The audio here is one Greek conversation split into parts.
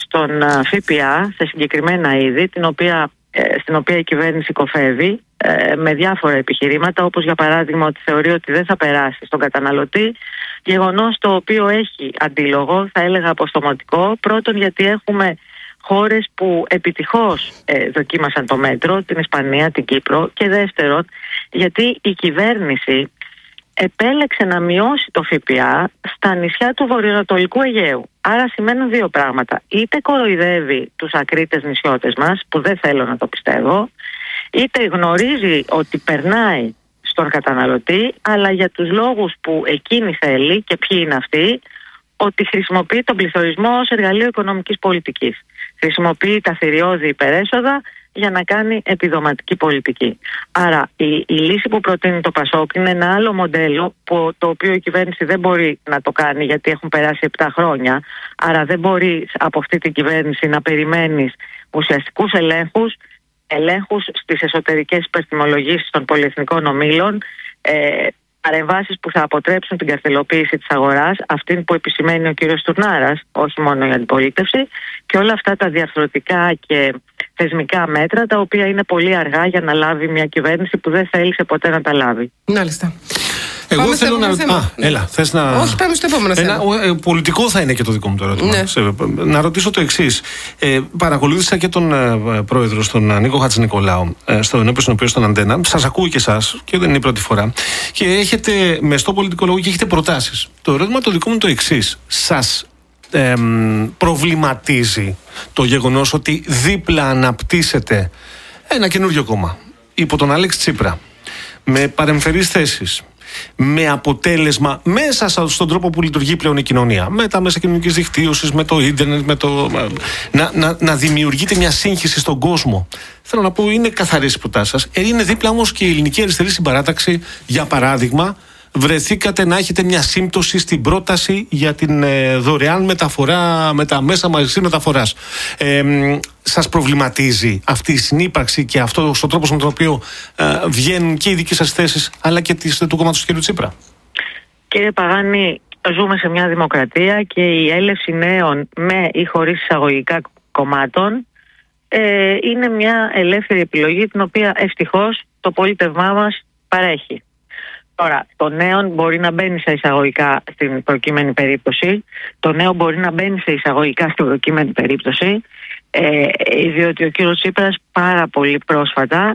στον ΦΠΑ σε συγκεκριμένα είδη, στην οποία η κυβέρνηση κοφεύει με διάφορα επιχειρήματα, όπως για παράδειγμα ότι θεωρεί ότι δεν θα περάσει στον καταναλωτή, γεγονός το οποίο έχει αντίλογο, θα έλεγα αποστομωτικό. Πρώτον, γιατί έχουμε χώρες που επιτυχώς δοκίμασαν το μέτρο, την Ισπανία, την Κύπρο, και δεύτερον, γιατί η κυβέρνηση επέλεξε να μειώσει το ΦΠΑ στα νησιά του βορειοανατολικού Αιγαίου. Άρα σημαίνουν δύο πράγματα. Είτε κοροϊδεύει τους ακρίτες νησιώτες μας, που δεν θέλω να το πιστεύω, είτε γνωρίζει ότι περνάει στον καταναλωτή, αλλά για τους λόγους που εκείνη θέλει, και ποιοι είναι αυτοί, ότι χρησιμοποιεί τον πληθωρισμό ως εργαλείο οικονομικής πολιτικής. Χρησιμοποιεί τα θηριώδη υπερέσοδα για να κάνει επιδοματική πολιτική. Άρα η λύση που προτείνει το ΠΑΣΟΚ είναι ένα άλλο μοντέλο, το οποίο η κυβέρνηση δεν μπορεί να το κάνει, γιατί έχουν περάσει 7 χρόνια. Άρα δεν μπορεί από αυτή την κυβέρνηση να περιμένεις ουσιαστικούς ελέγχους στις εσωτερικές υπερτιμολογήσεις των πολυεθνικών ομίλων, παρεμβάσεις που θα αποτρέψουν την καρτελοποίηση της αγοράς, αυτήν που επισημαίνει ο κύριος Στουρνάρας, όχι μόνο η αντιπολίτευση, και όλα αυτά τα διαρθρωτικά και θεσμικά μέτρα, τα οποία είναι πολύ αργά για να λάβει μια κυβέρνηση που δεν θέλησε ποτέ να τα λάβει. Μάλιστα. Εγώ πάμε θέλω να. Έλα, θες να. Όχι, πάμε στο επόμενο θέμα. Πολιτικό θα είναι και το δικό μου το ερώτημα. Ναι. Να ρωτήσω το εξής. Παρακολούθησα και τον πρόεδρο, τον Νίκο Χατζηνικολάου, στο ενώπιον στον οποίο στον Αντένα. Σας ακούω και εσάς, και δεν είναι η πρώτη φορά. Και έχετε μεστό πολιτικό λόγο και έχετε προτάσεις. Το ερώτημα το δικό μου είναι το εξής. Σας προβληματίζει το γεγονός ότι δίπλα αναπτύσσεται ένα καινούριο κόμμα υπό τον Άλεξ Τσίπρα, με παρεμφερείς θέσεις, με αποτέλεσμα μέσα στον τρόπο που λειτουργεί πλέον η κοινωνία, με τα μέσα κοινωνικής δικτύωσης, με το ίντερνετ, να δημιουργείται μια σύγχυση στον κόσμο. Θέλω να πω, είναι καθαρές οι προτάσεις σας. Είναι δίπλα όμως και η Ελληνική Αριστερή Συμπαράταξη, για παράδειγμα. Βρεθήκατε να έχετε μια σύμπτωση στην πρόταση για την δωρεάν μεταφορά με τα μέσα μαζικής μεταφοράς. Σας προβληματίζει αυτή η συνύπαρξη και αυτό ο τρόπος με τον οποίο βγαίνουν και οι δικές σας θέσεις, αλλά και του κόμματος του κ. Τσίπρα? Κύριε Παγάνη, ζούμε σε μια δημοκρατία και η έλευση νέων με ή χωρίς εισαγωγικά κομμάτων είναι μια ελεύθερη επιλογή, την οποία ευτυχώς το πολίτευμά μας παρέχει. Τώρα, το νέο μπορεί να μπαίνει σε εισαγωγικά στην προκείμενη περίπτωση. Το νέο μπορεί να μπαίνει σε εισαγωγικά στην προκείμενη περίπτωση, διότι ο κύριος Τσίπρας πάρα πολύ πρόσφατα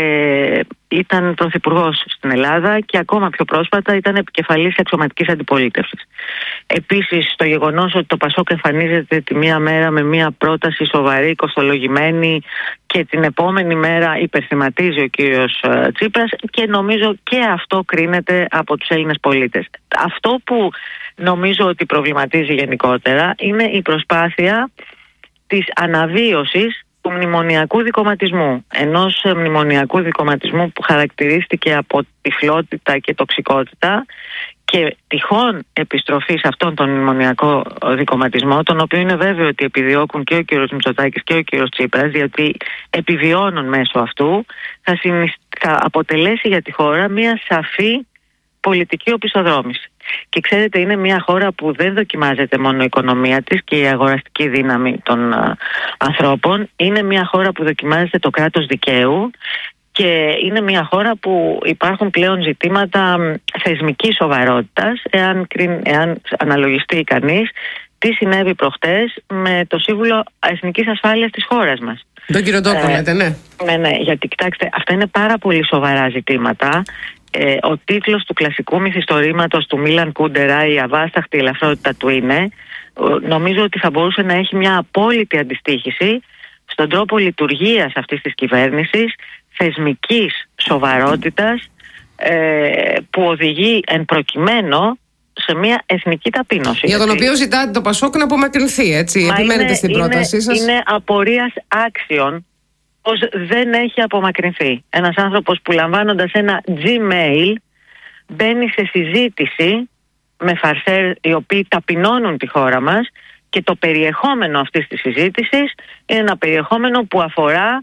ήταν πρωθυπουργός στην Ελλάδα και ακόμα πιο πρόσφατα ήταν επικεφαλής αξιωματικής αντιπολίτευσης. Επίσης, το γεγονός ότι το ΠΑΣΟΚ εμφανίζεται τη μία μέρα με μία πρόταση σοβαρή, κοστολογημένη, και την επόμενη μέρα υπερθυματίζει ο κύριος Τσίπρας, και νομίζω και αυτό κρίνεται από τους Έλληνες πολίτες. Αυτό που νομίζω ότι προβληματίζει γενικότερα είναι η προσπάθεια της αναβίωσης του μνημονιακού δικομματισμού. Ενός μνημονιακού δικομματισμού που χαρακτηρίστηκε από τυφλότητα και τοξικότητα, και τυχόν επιστροφή σε αυτόν τον μνημονιακό δικομματισμό, τον οποίο είναι βέβαιο ότι επιδιώκουν και ο κύριος Μητσοτάκης και ο κύριος Τσίπρας, διότι επιβιώνουν μέσω αυτού, θα αποτελέσει για τη χώρα μια σαφή πολιτική οπισθοδρόμηση. Και ξέρετε, είναι μια χώρα που δεν δοκιμάζεται μόνο η οικονομία της και η αγοραστική δύναμη των ανθρώπων. Είναι μια χώρα που δοκιμάζεται το κράτος δικαίου, και είναι μια χώρα που υπάρχουν πλέον ζητήματα θεσμικής σοβαρότητας, εάν αναλογιστεί κανείς τι συνέβη προχτές με το Σύμβουλο Εθνικής Ασφάλειας της χώρας μας. Τον κύριο Ντόκο λέτε, ναι. Ναι, γιατί κοιτάξτε, αυτά είναι πάρα πολύ σοβαρά ζητήματα. Ο τίτλος του κλασικού μυθιστορήματος του Μίλαν Κούντερα, «Η αβάσταχτη ελαφρότητα του είναι», νομίζω ότι θα μπορούσε να έχει μια απόλυτη αντιστοίχηση στον τρόπο λειτουργίας αυτής της κυβέρνησης, θεσμικής σοβαρότητας, που οδηγεί εν προκειμένου σε μια εθνική ταπείνωση. Για τον οποίο ζητάτε το ΠΑΣΟΚ να απομακρυνθεί, έτσι. Επιμένετε στην πρότασή σας. Είναι απορίας άξιων πως δεν έχει απομακρυνθεί. Ένας άνθρωπος που, λαμβάνοντας ένα Gmail, μπαίνει σε συζήτηση με φαρσέρ οι οποίοι ταπεινώνουν τη χώρα μας, και το περιεχόμενο αυτής της συζήτησης είναι ένα περιεχόμενο που αφορά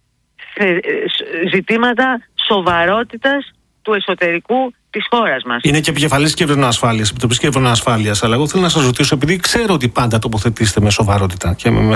ζητήματα σοβαρότητας του εσωτερικού της χώρας μας. Είναι και επικεφαλής Επιτροπής Κυβερνοασφάλειας, αλλά εγώ θέλω να σας ρωτήσω, επειδή ξέρω ότι πάντα τοποθετήσετε με σοβαρότητα και με